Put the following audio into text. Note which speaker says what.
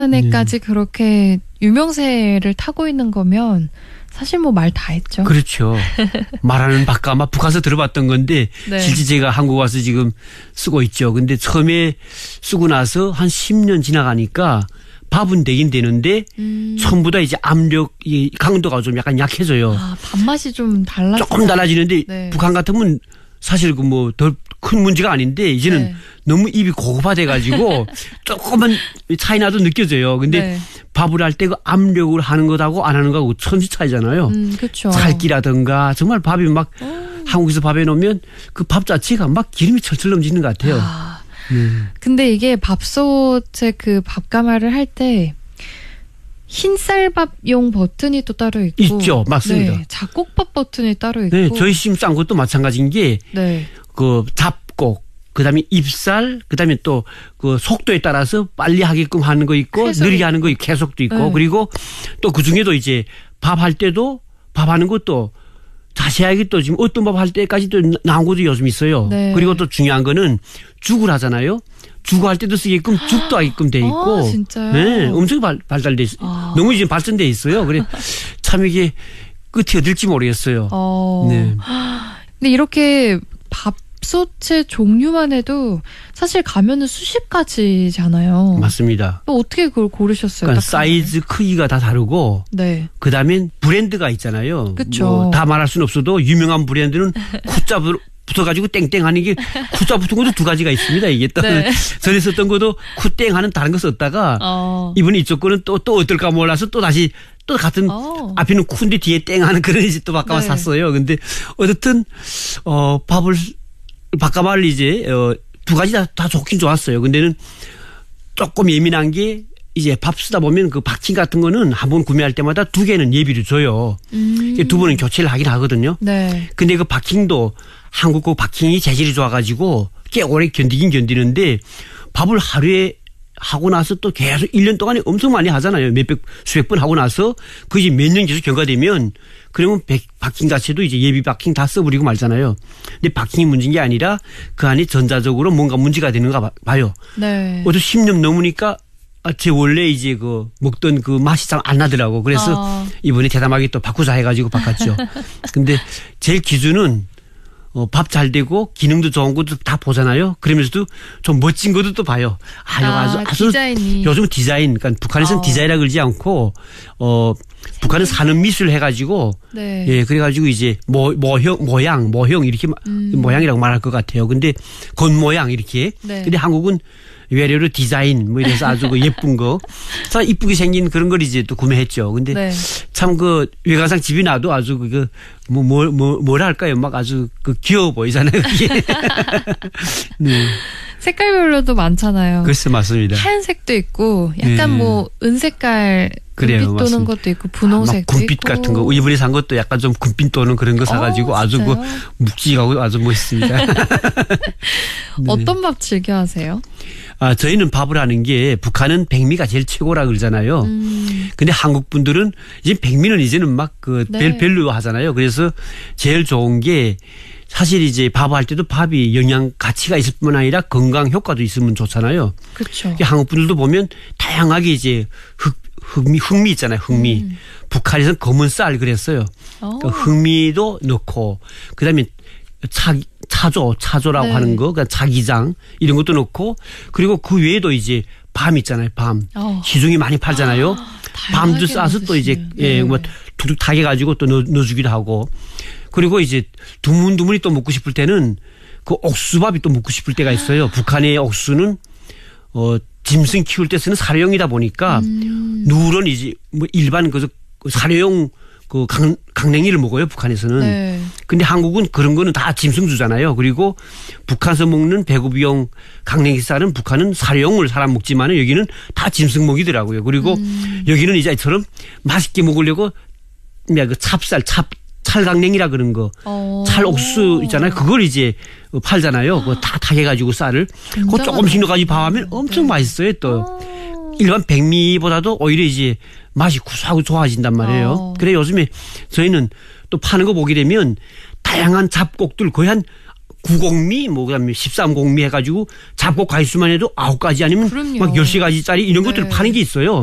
Speaker 1: 에까지 그렇게 유명세를 타고 있는 거면 사실 뭐 말 다 했죠.
Speaker 2: 그렇죠. 말하는 바가 아마 북한에서 들어봤던 건데
Speaker 1: 네.
Speaker 2: 실제 제가 한국 와서 지금 쓰고 있죠. 근데 처음에 쓰고 나서 한 10년 지나가니까 밥은 되긴 되는데 처음보다 이제 압력이 강도가 좀 약간 약해져요.
Speaker 1: 아, 밥맛이 좀 달라지죠.
Speaker 2: 조금 달라지는데
Speaker 1: 네.
Speaker 2: 북한 같으면 사실 그 뭐 더 큰 문제가 아닌데 이제는
Speaker 1: 네.
Speaker 2: 너무 입이 고급화돼 가지고 조금만 차이 나도 느껴져요. 근데
Speaker 1: 네.
Speaker 2: 밥을 할 때 그 압력을 하는 것하고 안 하는 거하고 천지 차이잖아요.
Speaker 1: 그렇죠.
Speaker 2: 살기라든가 정말 밥이 막 한국에서 밥에 넣으면 그 밥 자체가 막 기름이 철철 넘치는 것 같아요.
Speaker 1: 아, 근데 이게 밥솥에 그 밥가마를 할 때 흰쌀밥용 버튼이 또 따로 있고
Speaker 2: 있죠. 맞습니다.
Speaker 1: 네, 잡곡밥 버튼이 따로 있고
Speaker 2: 네, 저희 지금 싼 것도 마찬가지인 게
Speaker 1: 네.
Speaker 2: 그 잡곡, 그다음에 입살, 그다음에 또 그 속도에 따라서 빨리 하게끔 하는 거 있고 느리게 하는 거 있고 계속도 있고
Speaker 1: 네.
Speaker 2: 그리고 또 그 중에도 이제 밥 할 때도 밥 하는 것도 자세하게 또 지금 어떤 밥 할 때까지도 나온 것도 요즘 있어요.
Speaker 1: 네.
Speaker 2: 그리고 또 중요한 거는 죽을 하잖아요. 죽 할 때도 쓰게끔 죽도 하게끔 돼 있고.
Speaker 1: 아, 진짜요?
Speaker 2: 네, 엄청 발달돼 있어요.
Speaker 1: 아.
Speaker 2: 너무 이제 발전돼 있어요. 그래 참 이게 끝이 어딜지 모르겠어요. 네.
Speaker 1: 근데 이렇게 밥솥의 종류만 해도 사실 가면은 수십 가지잖아요.
Speaker 2: 맞습니다.
Speaker 1: 또 어떻게 그걸 고르셨어요?
Speaker 2: 그러니까
Speaker 1: 딱
Speaker 2: 사이즈 크기가 다 다르고
Speaker 1: 네.
Speaker 2: 그다음엔 브랜드가 있잖아요.
Speaker 1: 그쵸.
Speaker 2: 뭐 다 말할 수는 없어도 유명한 브랜드는 쿠자 붙어가지고 땡땡하는 게 쿠자 붙은 것도 두 가지가 있습니다. 이게 또
Speaker 1: 네.
Speaker 2: 전에 썼던 것도 쿠땡하는 다른 거 썼다가 이번에 이쪽 거는 또 어떨까 몰라서 또 다시 또 같은 앞에는 쿤데 뒤에 땡하는 그런 이제 또 밥가마
Speaker 1: 네.
Speaker 2: 샀어요. 근데 어쨌든 밥가마를 이제 두 가지 다 좋긴 좋았어요. 근데는 조금 예민한 게 이제 밥 쓰다 보면 그 박힌 같은 거는 한 번 구매할 때마다 두 개는 예비로 줘요. 두 번은 교체를 하긴 하거든요.
Speaker 1: 네.
Speaker 2: 근데 그 박킹도 한국 그 박킹이 재질이 좋아가지고 꽤 오래 견디긴 견디는데 밥을 하루에 하고 나서 또 계속 1년 동안에 엄청 많이 하잖아요. 수백 번 하고 나서 그 이제 몇 년 계속 경과되면 그러면 박킹 자체도 이제 예비 박킹 다 써버리고 말잖아요. 근데 박킹이 문제인 게 아니라 그 안에 전자적으로 뭔가 문제가 되는가 봐요.
Speaker 1: 네.
Speaker 2: 어도 10년 넘으니까 제 원래 이제 그 먹던 그 맛이 잘 안 나더라고. 그래서 이번에 대담하게 또 바꾸자 해가지고 바꿨죠. 근데 제일 기준은 밥 잘 되고 기능도 좋은 것도 다 보잖아요. 그러면서도 좀 멋진 것도 또 봐요. 아주
Speaker 1: 디자인이.
Speaker 2: 요즘 디자인, 그러니까 북한에서는 디자인이라 그러지 않고 북한은 산업 미술 해가지고
Speaker 1: 네.
Speaker 2: 예 그래가지고 이제 모양 이렇게 모양이라고 말할 것 같아요. 근데 겉모양 이렇게.
Speaker 1: 네.
Speaker 2: 근데 한국은 외래로 디자인 뭐 이래서 아주 그 예쁜 거, 참 이쁘게 생긴 그런 걸 이제 또 구매했죠. 근데
Speaker 1: 네.
Speaker 2: 참 그 외관상 집이 나도 아주 그 뭐라 할까요? 막 아주 그 귀여워 보이잖아요. 그게. 네.
Speaker 1: 색깔별로도 많잖아요.
Speaker 2: 글쎄 맞습니다.
Speaker 1: 하얀색도 있고 약간
Speaker 2: 네.
Speaker 1: 뭐 은색깔
Speaker 2: 그래요,
Speaker 1: 금빛 도는
Speaker 2: 맞습니다.
Speaker 1: 것도 있고 분홍색도
Speaker 2: 군빛
Speaker 1: 있고.
Speaker 2: 같은 거 이번에 산 것도 약간 좀 군빛 도는 그런 거 사가지고 아주 그
Speaker 1: 진짜요?
Speaker 2: 묵직하고 아주 멋있습니다. 네.
Speaker 1: 어떤 밥 즐겨 하세요?
Speaker 2: 저희는 밥을 하는 게 북한은 백미가 제일 최고라 그러잖아요. 근데 한국 분들은 이제 백미는 이제는 막 그
Speaker 1: 네.
Speaker 2: 별로 하잖아요. 그래서 제일 좋은 게 사실 이제 밥 할 때도 밥이 영양 가치가 있을 뿐만 아니라 건강 효과도 있으면 좋잖아요.
Speaker 1: 그렇죠.
Speaker 2: 한국 분들도 보면 다양하게 이제 흑미 있잖아요. 흑미. 북한에서는 검은 쌀 그랬어요. 그러니까 흑미도 넣고 그다음에 차조라고
Speaker 1: 네.
Speaker 2: 하는 거, 그러니까 자기장 이런 것도 넣고 그리고 그 외에도 이제 밤 있잖아요. 밤. 시중에 많이 팔잖아요. 밤도 싸서 또 이제 예, 뭐 툭툭 타게 가지고 또 넣어주기도 하고 그리고 이제 두문두문이 또 먹고 싶을 때는 그 옥수밥이 또 먹고 싶을 때가 있어요. 북한의 옥수는 짐승 키울 때 쓰는 사료용이다 보니까 누런 이제 뭐 일반 그 사료용 그 강냉이를 먹어요. 북한에서는.
Speaker 1: 네.
Speaker 2: 근데 한국은 그런 거는 다 짐승 주잖아요. 그리고 북한에서 먹는 배구비용 강냉이 쌀은 북한은 사료용을 사람 먹지만은 여기는 다 짐승 먹이더라고요. 그리고 여기는 이제처럼 맛있게 먹으려고 그 찰강냉이라 그런 거. 찰옥수 있잖아요. 그걸 이제 팔잖아요. 그거 다 타게가지고 쌀을. 그거 조금씩 넣어가지고 밥하면 엄청 맛있어요. 또. 일반 백미보다도 오히려 이제 맛이 구수하고 좋아진단 말이에요. 그래 요즘에 저희는 또 파는 거 보게 되면 다양한 잡곡들 거의 한 9공미, 뭐, 그 다음에 13공미 해가지고 잡곡 가지수만 해도 9가지 아니면
Speaker 1: 그럼요.
Speaker 2: 막 10가지짜리 이런 것들을
Speaker 1: 네.
Speaker 2: 파는 게 있어요.